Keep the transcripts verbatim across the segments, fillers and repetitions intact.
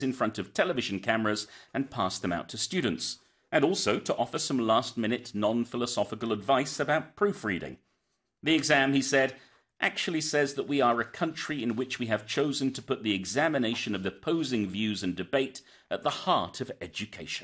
in front of television cameras and pass them out to students, and also to offer some last-minute non-philosophical advice about proofreading. The exam, he said, actually says that we are a country in which we have chosen to put the examination of opposing views and debate at the heart of education.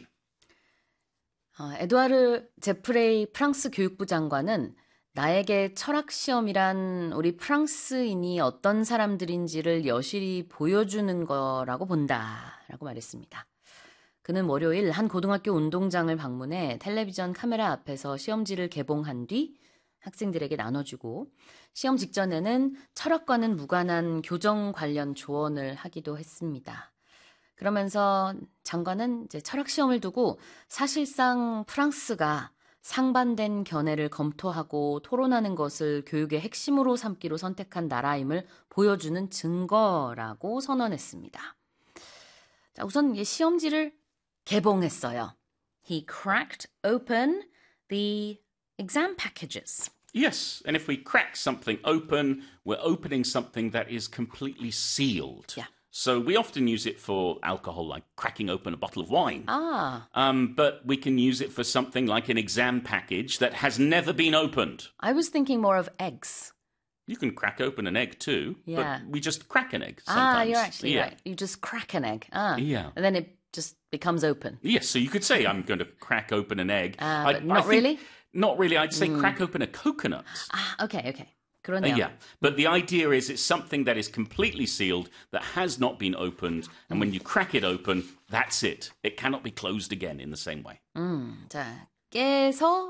어, 에두아르 제프레이 프랑스 교육부 장관은 나에게 철학 시험이란 우리 프랑스인이 어떤 사람들인지를 여실히 보여주는 거라고 본다라고 말했습니다. 그는 월요일 한 고등학교 운동장을 방문해 텔레비전 카메라 앞에서 시험지를 개봉한 뒤 학생들에게 나눠주고 시험 직전에는 철학과는 무관한 교정 관련 조언을 하기도 했습니다. 그러면서 장관은 이제 철학 시험을 두고 사실상 프랑스가 상반된 견해를 검토하고 토론하는 것을 교육의 핵심으로 삼기로 선택한 나라임을 보여주는 증거라고 선언했습니다. 자, 우선 이 시험지를 개봉했어요. He cracked open the exam packages. Yes, and if we crack something open, we're opening something that is completely sealed. Yeah. So we often use it for alcohol, like cracking open a bottle of wine. Ah. Um, but we can use it for something like an exam package that has never been opened. I was thinking more of eggs. You can crack open an egg too, Yeah. but we just crack an egg sometimes. Ah, you're actually yeah. right. You just crack an egg. Ah. Yeah. And then it just becomes open. Yes, so you could say I'm going to crack open an egg. Uh, I, but not I think, really? Not really. I'd say mm. crack open a coconut. Ah, okay, okay. Uh, yeah, but the idea is it's something that is completely sealed, that has not been opened, and when you crack it open, that's it. It cannot be closed again in the same way. 음, 자, 깨서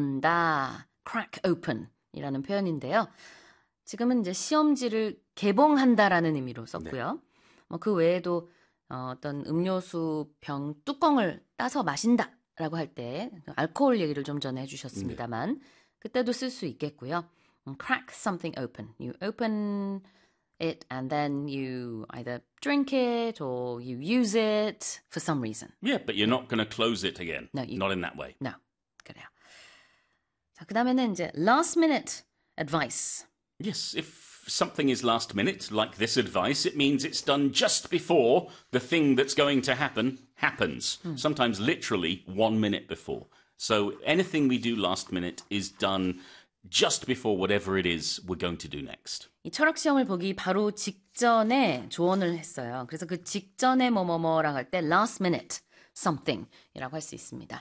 연다, crack open 이라는 표현인데요. 지금은 이제 시험지를 개봉한다라는 의미로 썼고요. 네. 뭐 그 외에도 어, 어떤 음료수 병 뚜껑을 따서 마신다라고 할 때 알코올 얘기를 좀 전에 해주셨습니다만 네. 그때도 쓸 수 있겠고요. Crack something open. You open it and then you either drink it or you use it for some reason. Yeah, but you're not going to close it again. No, you, not in that way. No, 그래요. 자, 그다음에는 이제 last minute advice. Yes, if something is last minute, like this advice, it means it's done just before the thing that's going to happen happens. Mm. Sometimes literally one minute before. So anything we do last minute is done just before whatever it is we're going to do next. 이 철학 시험을 보기 바로 직전에 조언을 했어요. 그래서 그 직전에 뭐뭐뭐라고 할 때 last minute something이라고 할 수 있습니다.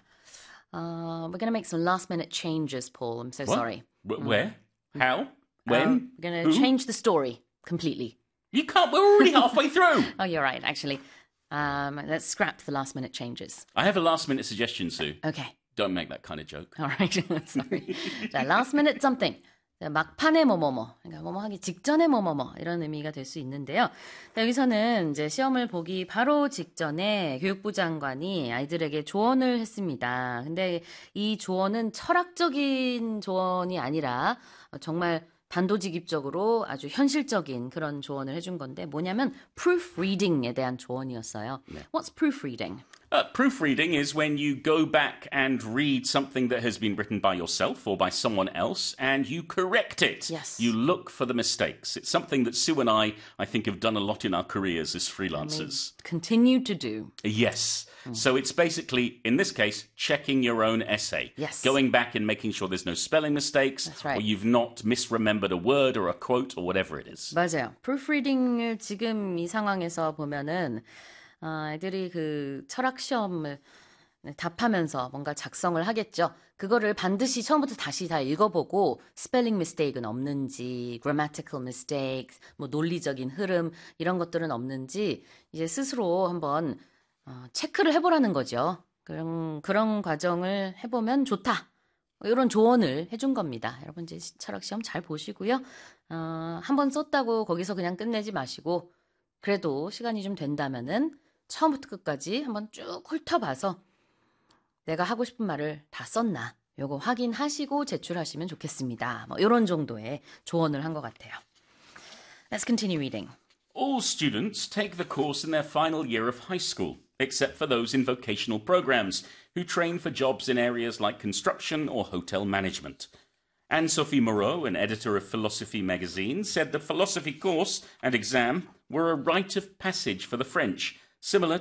Uh, we're going to make some last minute changes, Paul. I'm so what? sorry. W- where? Mm. How? When? Uh, we're going to change the story completely. You can't. We're already halfway through. Oh, you're right, actually. Um, let's scrap the last minute changes. I have a last minute suggestion, Sue. Okay. Don't make that kind of joke. All right. Sorry. 자, last minute something. 막판에 뭐뭐뭐. 그러니까 뭐뭐 하기 직전에 뭐뭐뭐. 이런 의미가 될 수 있는데요. 여기서는 이제 시험을 보기 바로 직전에 교육부 장관이 아이들에게 조언을 했습니다. 근데 이 조언은 철학적인 조언이 아니라 정말 단도직입적으로 아주 현실적인 그런 조언을 해준 건데 뭐냐면 proofreading에 대한 조언이었어요. 네. What's proofreading? Uh, proofreading is when you go back and read something that has been written by yourself or by someone else and you correct it. Yes. You look for the mistakes. It's something that Sue and I, I think, have done a lot in our careers as freelancers. Continue to do. Yes. Mm. So it's basically, in this case, checking your own essay. Yes. Going back and making sure there's no spelling mistakes. That's right. Or you've not misremembered a word or a quote or whatever it is. 맞아요. proofreading을 지금 이 상황에서 보면은 아, 애들이 그 철학 시험을 답하면서 뭔가 작성을 하겠죠. 그거를 반드시 처음부터 다시 다 읽어보고 스펠링 미스테이크는 없는지, grammatical mistakes, 뭐 논리적인 흐름 이런 것들은 없는지 이제 스스로 한번 어, 체크를 해보라는 거죠. 그런 그런 과정을 해보면 좋다. 이런 조언을 해준 겁니다. 여러분 이제 철학 시험 잘 보시고요. 어, 한번 썼다고 거기서 그냥 끝내지 마시고 그래도 시간이 좀 된다면은 처음부터 끝까지 한번 쭉 훑어봐서 내가 하고 싶은 말을 다 썼나 요거 확인하시고 제출하시면 좋겠습니다. 뭐 이런 정도의 조언을 한 것 같아요. Let's continue reading. All students take the course in their final year of high school, except for those in vocational programs who train for jobs in areas like construction or hotel management. Anne-Sophie Moreau, an editor of Philosophy magazine, said the philosophy course and exam were a rite of passage for the French, similar